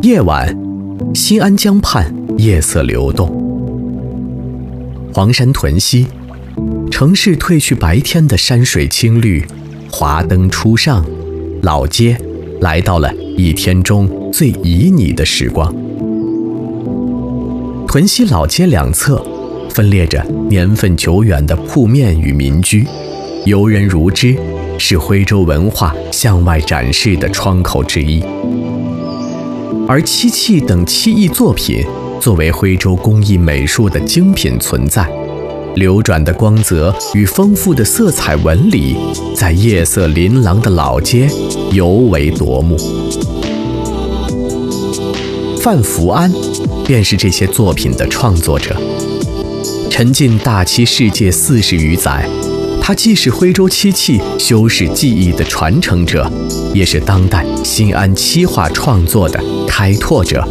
夜晚，新安江畔夜色流动，黄山屯溪，城市褪去白天的山水青绿，华灯初上，老街来到了一天中最旖旎的时光。屯溪老街两侧分列着年份久远的铺面与民居，游人如织，是徽州文化向外展示的窗口之一。而漆器等漆艺作品作为徽州工艺美术的精品存在，流转的光泽与丰富的色彩纹理，在夜色琳琅的老街尤为夺目。范福安便是这些作品的创作者。沉浸大漆世界40余载，他既是徽州漆器修饰技艺的传承者，也是当代新安漆画创作的开拓者。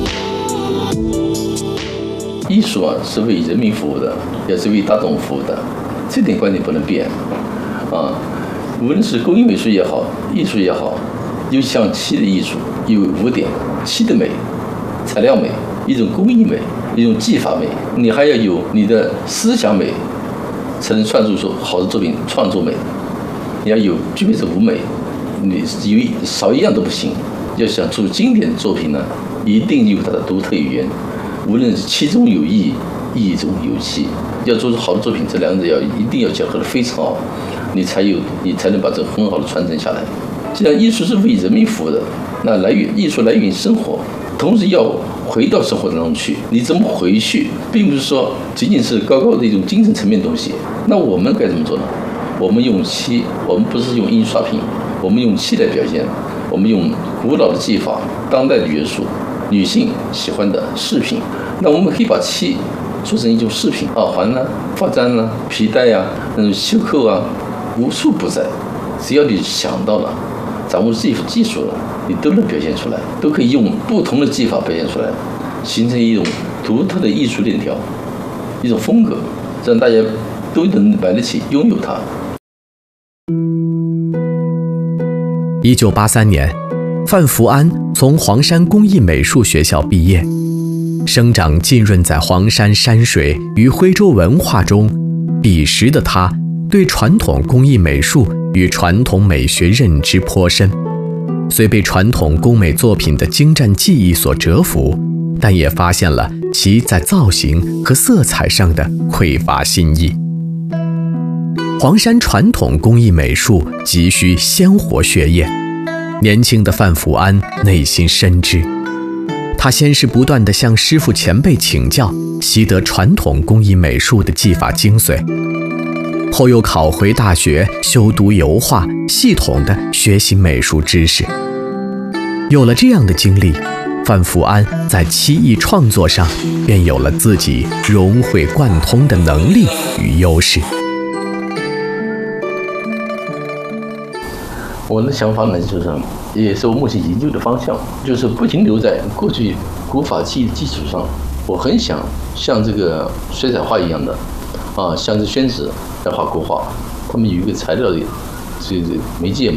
艺术是为人民服务的，也是为大众服务的，这点观点不能变无论是工艺美术也好，艺术也好，有像漆的艺术有5点：漆的美、材料美、一种工艺美、一种技法美，你还要有你的思想美，才能创作出好的作品。创作美，你要具备这5美，你少一样都不行。要想出经典的作品呢，一定有它的独特语言，无论是漆中有艺，艺中有漆。要做出好的作品，这两者一定要结合得非常好，你才能把这很好的传承下来。既然艺术是为人民服务的，那艺术来源于生活，同时要回到生活当中去。你怎么回去，并不是说仅仅是高高的一种精神层面的东西。那我们该怎么做呢？我们用漆，我们不是用印刷品，我们用漆来表现。我们用古老的技法、当代的元素、女性喜欢的饰品，那我们可以把漆做成一种饰品，耳环啊、发簪啊、皮带啊、那种袖扣啊，无处不在。只要你想到了，掌握这技术了，你都能表现出来，都可以用不同的技法表现出来，形成一种独特的艺术链条，一种风格，让大家都能买得起、拥有它。 1983年，范福安从黄山工艺美术学校毕业，生长浸润在黄山山水与徽州文化中。彼时的他对传统工艺美术与传统美学认知颇深，虽被传统工美作品的精湛技艺所折服，但也发现了其在造型和色彩上的匮乏新意。黄山传统工艺美术急需鲜活血液，年轻的范福安内心深知。他先是不断地向师傅前辈请教，习得传统工艺美术的技法精髓，后又考回大学修读油画，系统地学习美术知识。有了这样的经历，范福安在漆艺创作上便有了自己融会贯通的能力与优势。 我的想法呢，也是我目前研究的方向，就是不停留在过去古法技艺的基础上，我很想像这个水彩画一样的，像这宣纸来画国画，他们有一个材料的这个媒介嘛，